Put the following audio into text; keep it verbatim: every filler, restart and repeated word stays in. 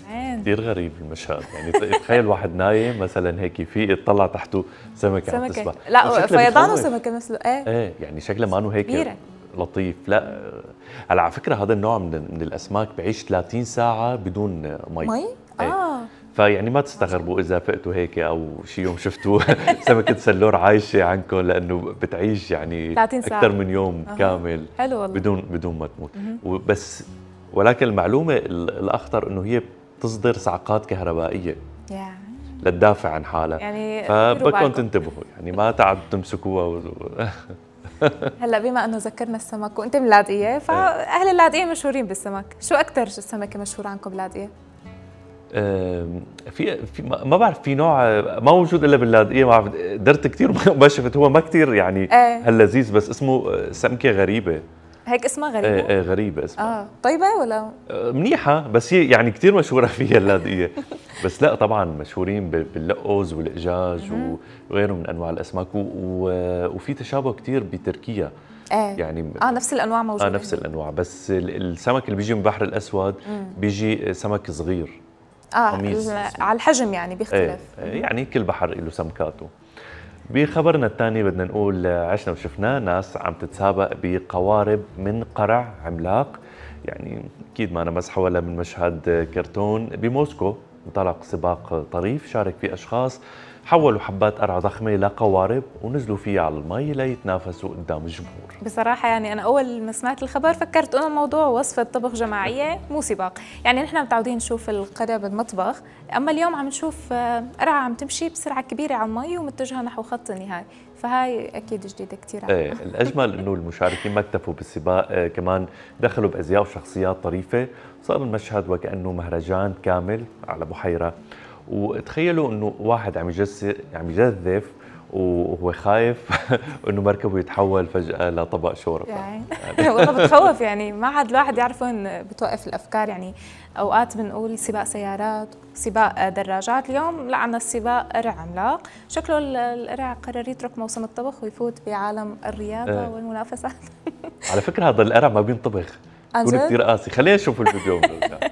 كثير غريب المشهد، يعني تخيل واحد نايم مثلا هيك في يطلع تحته سمكه عم تسبح. لا فيضان وسمكه مثله. ايه ايه يعني شكله ما انه هيك كبيرة. لطيف. لا هلا على فكره هذا النوع من من الاسماك بعيش ثلاثين ساعه بدون مي. مي؟ ايه. اه فيعني ما تستغربوا اذا فقتوا هيك او شي يوم شفتوا سمكه سلور عايشه عنكم، لانه بتعيش يعني اكثر من يوم آه. كامل. حلو والله. بدون بدون ما تموت. بس ولكن المعلومه الاخطر انه هي بتصدر صعقات كهربائيه يعني لتدافع عن حالها، يعني فبدكم تنتبهوا يعني ما تعد تمسكوها و... هلا بما انه ذكرنا السمك وانت من اللاذقيه، فاهل اللاذقيه مشهورين بالسمك، شو اكثر سمكه مشهوره عندكم باللاذقيه؟ في في ما بعرف، في نوع ما موجود الا باللاذقيه، ما بعرف درت كثير ما شفت، هو ما كثير يعني ايه. هاللذيذ، بس اسمه سمكه غريبه. هيك اسمها غريبه؟ ايه ايه غريبه اسمها. اه طيبه ولا منيحه، بس هي يعني كثير مشهوره فيها اللاذقيه. بس لا طبعا مشهورين باللقوز والإجاج وغيره من انواع الاسماك، وفي تشابه كثير بتركيا. ايه يعني اه نفس الانواع موجوده. اه نفس الانواع، بس السمك اللي بيجي من البحر الاسود مم. بيجي سمك صغير. اه على الحجم يعني بيختلف. ايه يعني كل بحر له سمكاته. بخبرنا الثاني بدنا نقول عشنا وشفناه ناس عم تتسابق بقوارب من قرع عملاق، يعني اكيد ما انا مزحه ولا من مشهد كرتون. بموسكو انطلق سباق طريف شارك فيه اشخاص حولوا حبات قرع ضخمه لقوارب ونزلوا فيها على المي ليتنافسوا قدام الجمهور. بصراحه يعني انا اول ما سمعت الخبر فكرت انه الموضوع وصفه طبخ جماعيه مو سباق، يعني نحن متعودين نشوف القرع بالمطبخ، اما اليوم عم نشوف قرعه عم تمشي بسرعه كبيره على المي ومتجهه نحو خط النهايه، فهاي اكيد جديده كثير. ايه الاجمل انه المشاركين ما اكتفوا بالسباق، آه كمان دخلوا بازياء وشخصيات طريفه، صار المشهد وكانه مهرجان كامل على بحيره. وتخيلوا انه واحد عم يجسد عم يجذف وهو خايف انه مركبه يتحول فجاه لطبق شوربه. يعني والله بتخوف، يعني ما عاد الواحد يعرف وين بتوقف الافكار. يعني اوقات بنقول سباق سيارات، سباق دراجات، اليوم لا عنا السباق قرع عملاق. شكله القرع قرر يترك موسم الطبخ ويفوت بعالم الرياضه اه. والمنافسات. على فكره هذا القرع ما بينطبخ، بيكون كثير قاسي. خلينا نشوف الفيديو.